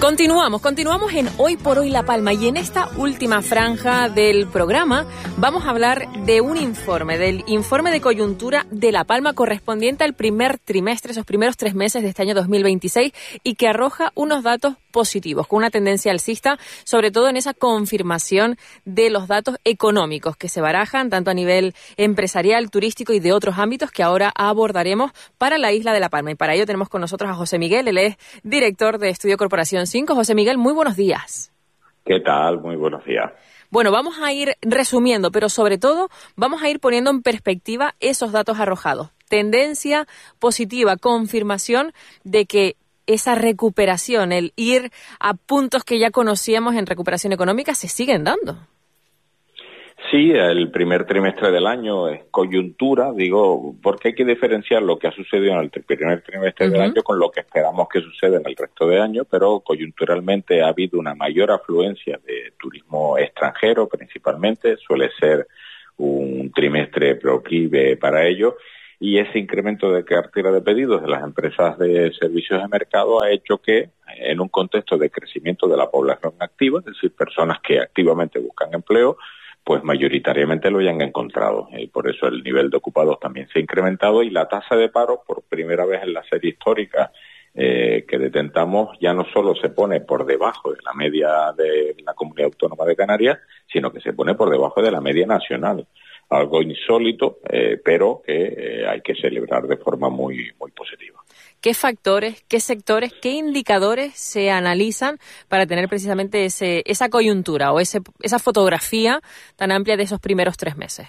Continuamos en Hoy por Hoy La Palma, y en esta última franja del programa vamos a hablar de un informe, del informe de coyuntura de La Palma correspondiente al primer trimestre, esos primeros 3 meses de este año 2026, y que arroja unos datos positivos, con una tendencia alcista, sobre todo en esa confirmación de los datos económicos que se barajan tanto a nivel empresarial, turístico y de otros ámbitos que ahora abordaremos para la isla de La Palma. Y para ello tenemos con nosotros a José Miguel, él es director de Estudio Corporación 5. José Miguel, muy buenos días. ¿Qué tal? Muy buenos días. Bueno, vamos a ir resumiendo, pero sobre todo vamos a ir poniendo en perspectiva esos datos arrojados. Tendencia positiva, confirmación de que esa recuperación, el ir a puntos que ya conocíamos en recuperación económica, se siguen dando. Sí, el primer trimestre del año es coyuntura, digo, porque hay que diferenciar lo que ha sucedido en el primer trimestre del año con lo que esperamos que suceda en el resto de año, pero coyunturalmente ha habido una mayor afluencia de turismo extranjero principalmente, suele ser un trimestre proclive para ello, y ese incremento de cartera de pedidos de las empresas de servicios de mercado ha hecho que, en un contexto de crecimiento de la población activa, es decir, personas que activamente buscan empleo, pues mayoritariamente lo hayan encontrado. Y por eso el nivel de ocupados también se ha incrementado, y la tasa de paro, por primera vez en la serie histórica que detentamos, ya no solo se pone por debajo de la media de la Comunidad Autónoma de Canarias, sino que se pone por debajo de la media nacional. Algo insólito, pero que hay que celebrar de forma muy, muy positiva. ¿Qué factores, qué sectores, qué indicadores se analizan para tener precisamente esa coyuntura o esa fotografía tan amplia de esos primeros 3 meses?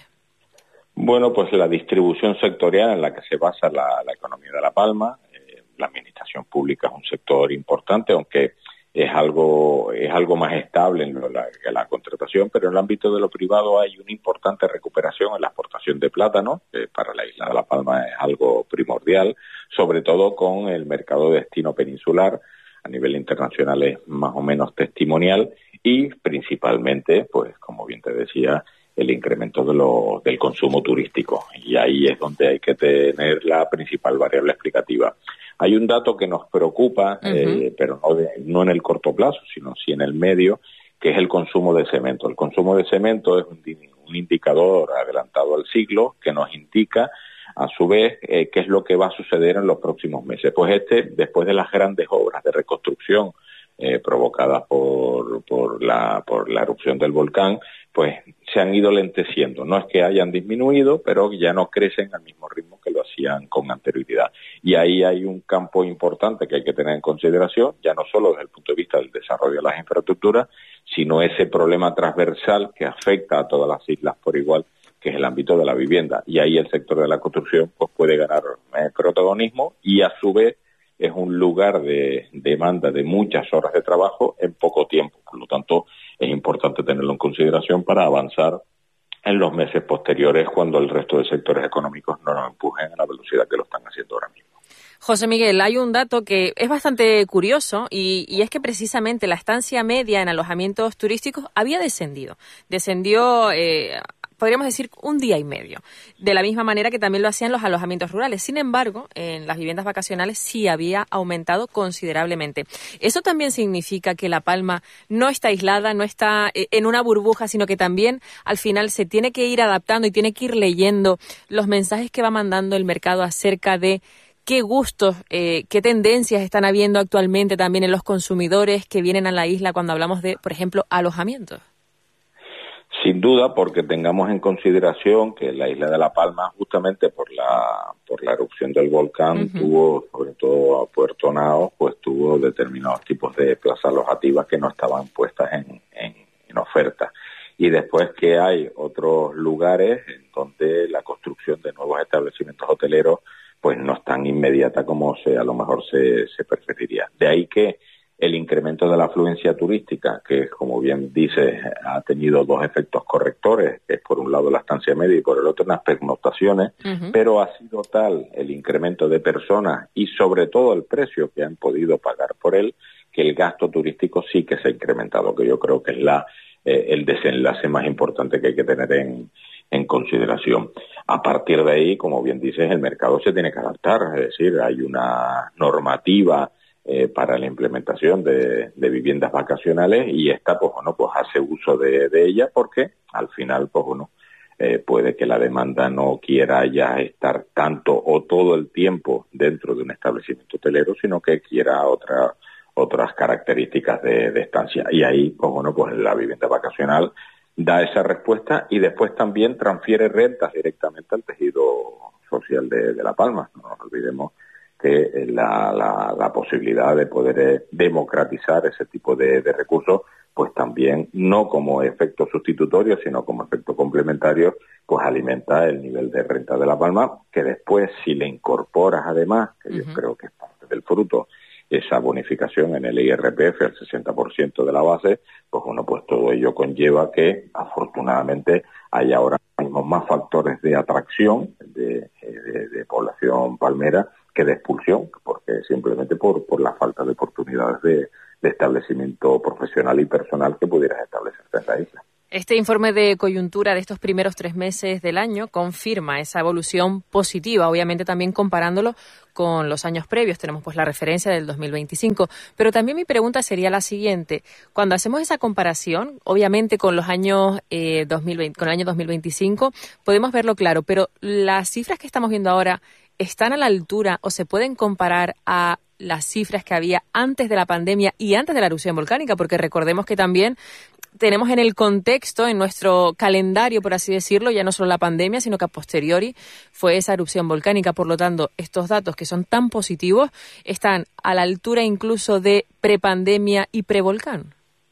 Bueno, pues la distribución sectorial en la que se basa la economía de La Palma. La administración pública es un sector importante, aunque es algo más estable en la contratación, pero en el ámbito de lo privado hay una importante recuperación en la exportación de plátano, que para la isla de La Palma es algo primordial, sobre todo con el mercado de destino peninsular. A nivel internacional es más o menos testimonial, y principalmente, pues como bien te decía, el incremento del consumo turístico, y ahí es donde hay que tener la principal variable explicativa. Hay un dato que nos preocupa, pero no en el corto plazo, sino sí en el medio, que es el consumo de cemento. El consumo de cemento es un indicador adelantado al siglo que nos indica, a su vez, qué es lo que va a suceder en los próximos meses. Pues después de las grandes obras de reconstrucción provocadas por la erupción del volcán, pues se han ido lenteciendo. No es que hayan disminuido, pero ya no crecen al mismo ritmo que lo hacían con anterioridad. Y ahí hay un campo importante que hay que tener en consideración, ya no solo desde el punto de vista del desarrollo de las infraestructuras, sino ese problema transversal que afecta a todas las islas por igual, que es el ámbito de la vivienda. Y ahí el sector de la construcción pues puede ganar protagonismo, y a su vez es un lugar de demanda de muchas horas de trabajo en poco tiempo. Por lo tanto, es importante tenerlo en consideración para avanzar en los meses posteriores, cuando el resto de sectores económicos no nos empujen a la velocidad que lo están haciendo ahora mismo. José Miguel, hay un dato que es bastante curioso, y es que precisamente la estancia media en alojamientos turísticos había descendido. Descendió, podríamos decir, 1 día y medio, de la misma manera que también lo hacían los alojamientos rurales. Sin embargo, en las viviendas vacacionales sí había aumentado considerablemente. Eso también significa que La Palma no está aislada, no está en una burbuja, sino que también al final se tiene que ir adaptando y tiene que ir leyendo los mensajes que va mandando el mercado acerca de qué gustos, qué tendencias están habiendo actualmente también en los consumidores que vienen a la isla cuando hablamos de, por ejemplo, alojamientos. Sin duda, porque tengamos en consideración que la isla de La Palma, justamente por la erupción del volcán, tuvo, sobre todo a Puerto Nao, pues tuvo determinados tipos de plazas alojativas que no estaban puestas en oferta. Y después que hay otros lugares en donde la construcción de nuevos establecimientos hoteleros pues no es tan inmediata como a lo mejor se preferiría. De ahí que el incremento de la afluencia turística, que como bien dice, ha tenido 2 efectos correctores, que es por un lado la estancia media y por el otro las pernoctaciones, pero ha sido tal el incremento de personas y sobre todo el precio que han podido pagar por él, que el gasto turístico sí que se ha incrementado, que yo creo que es el desenlace más importante que hay que tener en consideración. A partir de ahí, como bien dices, el mercado se tiene que adaptar, es decir, hay una normativa para la implementación de viviendas vacacionales, y esta pues hace uso de ella, porque al final puede que la demanda no quiera ya estar tanto o todo el tiempo dentro de un establecimiento hotelero, sino que quiera otras características de estancia. Y ahí pues la vivienda vacacional da esa respuesta, y después también transfiere rentas directamente al tejido social de La Palma. No nos olvidemos que la posibilidad de poder democratizar ese tipo de recursos, pues también, no como efecto sustitutorio, sino como efecto complementario, pues alimenta el nivel de renta de La Palma, que después, si le incorporas además, que yo creo que es parte del fruto, esa bonificación en el IRPF al 60% de la base, pues todo ello conlleva que, afortunadamente, hay ahora mismo más factores de atracción de población palmera que de expulsión, porque simplemente por la falta de oportunidades de establecimiento profesional y personal que pudieras establecerse en la isla. Este informe de coyuntura de estos primeros 3 meses del año confirma esa evolución positiva, obviamente también comparándolo con los años previos. Tenemos pues la referencia del 2025. Pero también mi pregunta sería la siguiente. Cuando hacemos esa comparación, obviamente con los años 2020, con el año 2025, podemos verlo claro, pero las cifras que estamos viendo ahora están a la altura o se pueden comparar a las cifras que había antes de la pandemia y antes de la erupción volcánica, porque recordemos que también tenemos en el contexto, en nuestro calendario, por así decirlo, ya no solo la pandemia, sino que a posteriori fue esa erupción volcánica. Por lo tanto, estos datos que son tan positivos están a la altura incluso de prepandemia y prevolcán.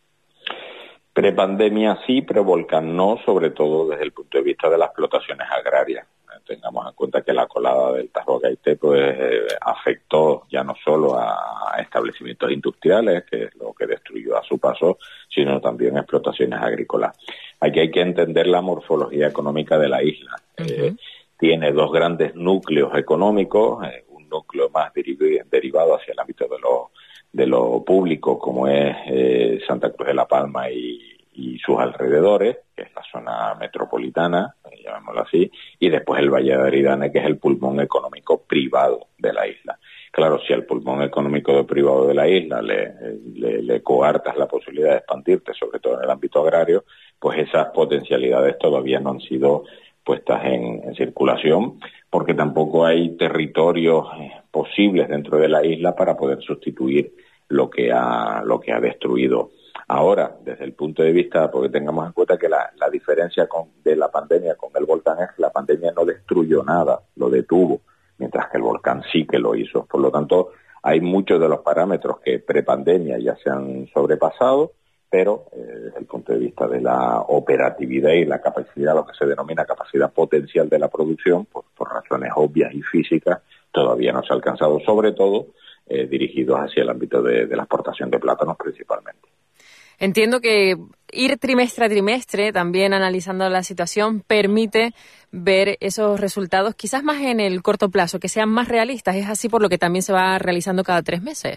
Prepandemia sí, prevolcán no, sobre todo desde el punto de vista de las explotaciones agrarias. Tengamos en cuenta que la colada del Tajo Gaité afectó ya no solo a establecimientos industriales, que es lo que destruyó a su paso, sino también a explotaciones agrícolas. Aquí hay que entender la morfología económica de la isla. Tiene 2 grandes núcleos económicos, un núcleo más derivado hacia el ámbito de lo público, como es Santa Cruz de la Palma y sus alrededores, que es la zona metropolitana, llamémoslo así, y después el Valle de Aridane, que es el pulmón económico privado de la isla. Claro, si al pulmón económico privado de la isla le coartas la posibilidad de expandirte, sobre todo en el ámbito agrario, pues esas potencialidades todavía no han sido puestas en circulación, porque tampoco hay territorios posibles dentro de la isla para poder sustituir lo que ha destruido. Ahora, desde el punto de vista, porque tengamos en cuenta que la diferencia de la pandemia con el volcán es que la pandemia no destruyó nada, lo detuvo, mientras que el volcán sí que lo hizo. Por lo tanto, hay muchos de los parámetros que prepandemia ya se han sobrepasado, pero desde el punto de vista de la operatividad y la capacidad, lo que se denomina capacidad potencial de la producción, pues por razones obvias y físicas, todavía no se ha alcanzado, sobre todo dirigidos hacia el ámbito de la exportación de plátanos principalmente. Entiendo que ir trimestre a trimestre, también analizando la situación, permite ver esos resultados quizás más en el corto plazo, que sean más realistas. ¿Es así por lo que también se va realizando cada 3 meses?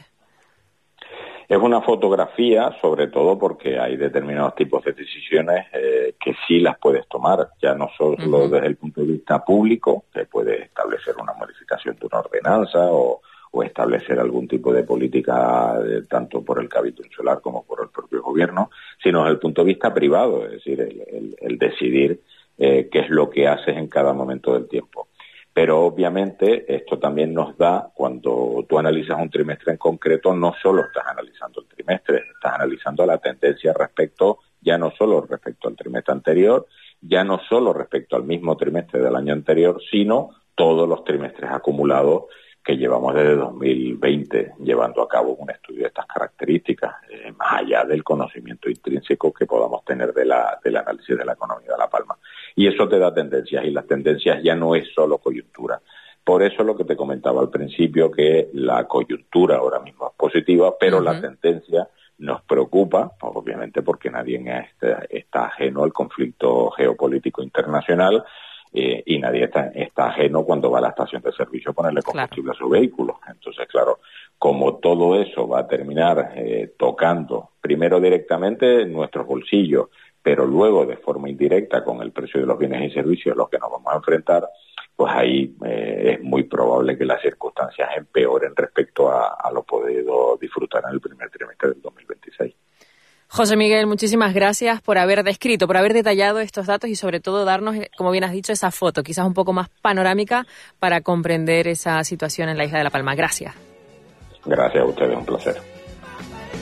Es una fotografía, sobre todo porque hay determinados tipos de decisiones que sí las puedes tomar, ya no solo desde el punto de vista público, que puedes establecer una modificación de una ordenanza o establecer algún tipo de política tanto por el Cabildo Insular como por el propio gobierno, sino desde el punto de vista privado, es decir, el decidir qué es lo que haces en cada momento del tiempo. Pero obviamente esto también nos da, cuando tú analizas un trimestre en concreto, no solo estás analizando el trimestre, estás analizando la tendencia respecto, ya no solo respecto al trimestre anterior, ya no solo respecto al mismo trimestre del año anterior, sino todos los trimestres acumulados que llevamos desde 2020 llevando a cabo un estudio de estas características, más allá del conocimiento intrínseco que podamos tener del análisis de la economía de La Palma. Y eso te da tendencias, y las tendencias ya no es solo coyuntura. Por eso lo que te comentaba al principio, que la coyuntura ahora mismo es positiva, pero la tendencia nos preocupa, obviamente porque nadie está ajeno al conflicto geopolítico internacional, y nadie está ajeno cuando va a la estación de servicio a ponerle combustible a su vehículo. Entonces, claro, como todo eso va a terminar tocando primero directamente nuestros bolsillos, pero luego de forma indirecta con el precio de los bienes y servicios a los que nos vamos a enfrentar, pues ahí es muy probable que las circunstancias empeoren respecto a lo podido disfrutar en el primer trimestre del 2026. José Miguel, muchísimas gracias por haber descrito, por haber detallado estos datos y sobre todo darnos, como bien has dicho, esa foto, quizás un poco más panorámica para comprender esa situación en la isla de La Palma. Gracias. Gracias a ustedes, un placer.